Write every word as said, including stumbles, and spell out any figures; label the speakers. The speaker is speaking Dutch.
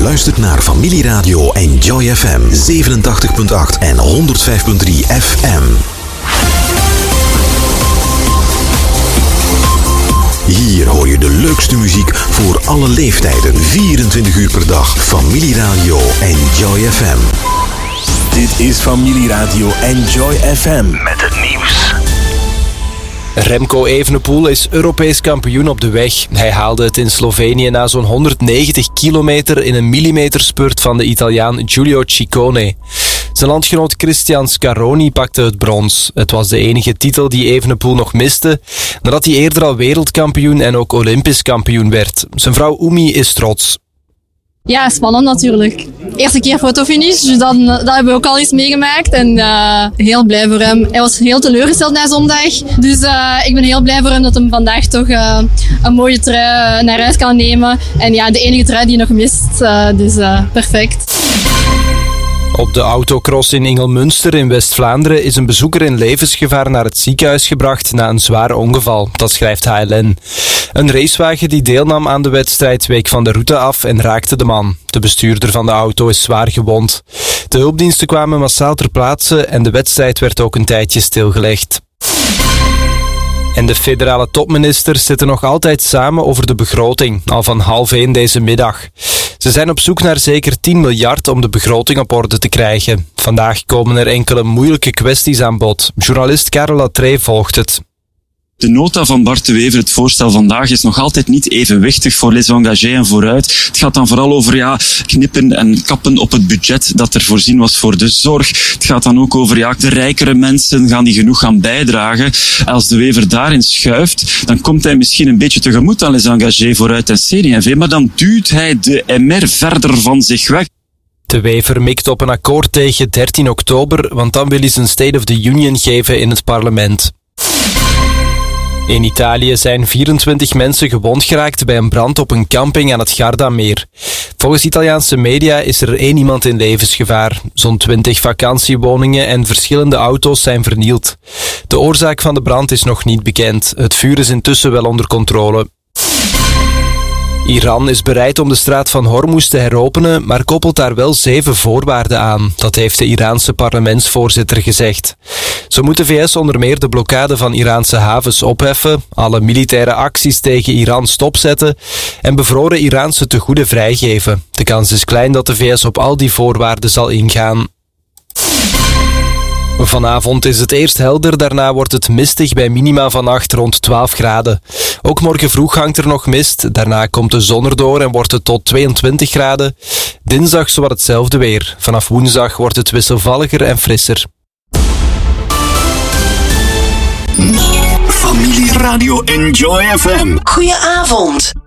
Speaker 1: luistert naar Familieradio Enjoy F M zevenentachtig komma acht en honderdvijf komma drie F M. Hier hoor je de leukste muziek voor alle leeftijden, vierentwintig uur per dag. Familieradio Enjoy F M.
Speaker 2: Dit is Familieradio Enjoy F M met het nieuws.
Speaker 3: Remco Evenepoel is Europees kampioen op de weg. Hij haalde het in Slovenië na zo'n honderdnegentig kilometer in een millimeterspurt van de Italiaan Giulio Ciccone. Zijn landgenoot Christian Scaroni pakte het brons. Het was de enige titel die Evenepoel nog miste, nadat hij eerder al wereldkampioen en ook Olympisch kampioen werd. Zijn vrouw Umi is trots.
Speaker 4: Ja, spannend natuurlijk. Eerste keer fotofinish, dus dat, dat hebben we ook al eens meegemaakt. En uh, heel blij voor hem. Hij was heel teleurgesteld na zondag. Dus uh, ik ben heel blij voor hem dat hij vandaag toch uh, een mooie trui naar huis kan nemen. En ja, de enige trui die hij nog mist. Uh, dus uh, perfect.
Speaker 3: Op de autocross in Ingelmunster in West-Vlaanderen is een bezoeker in levensgevaar naar het ziekenhuis gebracht na een zwaar ongeval. Dat schrijft H L N. Een racewagen die deelnam aan de wedstrijd week van de route af en raakte de man. De bestuurder van de auto is zwaar gewond. De hulpdiensten kwamen massaal ter plaatse en de wedstrijd werd ook een tijdje stilgelegd. En de federale topministers zitten nog altijd samen over de begroting, al van half één deze middag. Ze zijn op zoek naar zeker tien miljard om de begroting op orde te krijgen. Vandaag komen er enkele moeilijke kwesties aan bod. Journalist Karel Latree volgt het.
Speaker 5: De nota van Bart de Wever, het voorstel vandaag, is nog altijd niet evenwichtig voor les engagés en vooruit. Het gaat dan vooral over ja, knippen en kappen op het budget dat er voorzien was voor de zorg. Het gaat dan ook over ja, de rijkere mensen, gaan die genoeg gaan bijdragen. Als de Wever daarin schuift, dan komt hij misschien een beetje tegemoet aan les engagés, vooruit en C D en V, maar dan duwt hij de M R verder van zich weg.
Speaker 3: De Wever mikt op een akkoord tegen dertien oktober, want dan wil hij zijn State of the Union geven in het parlement. In Italië zijn vierentwintig mensen gewond geraakt bij een brand op een camping aan het Gardameer. Volgens Italiaanse media is er één iemand in levensgevaar. Zo'n twintig vakantiewoningen en verschillende auto's zijn vernield. De oorzaak van de brand is nog niet bekend. Het vuur is intussen wel onder controle. Iran is bereid om de straat van Hormuz te heropenen, maar koppelt daar wel zeven voorwaarden aan. Dat heeft de Iraanse parlementsvoorzitter gezegd. Zo moet de V S onder meer de blokkade van Iraanse havens opheffen, alle militaire acties tegen Iran stopzetten en bevroren Iraanse tegoeden vrijgeven. De kans is klein dat de V S op al die voorwaarden zal ingaan. Vanavond is het eerst helder, daarna wordt het mistig bij minima vannacht rond twaalf graden. Ook morgen vroeg hangt er nog mist, daarna komt de zon erdoor en wordt het tot tweeëntwintig graden. Dinsdag zowat hetzelfde weer. Vanaf woensdag wordt het wisselvalliger en frisser.
Speaker 2: Familieradio Enjoy F M.
Speaker 6: Goedenavond.